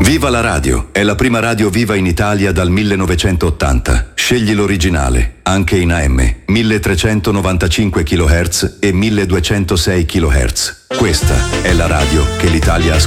Viva la radio! È la prima radio viva in Italia dal 1980. Scegli l'originale, anche in AM, 1395 kHz e 1206 kHz. Questa è la radio che l'Italia ascolta.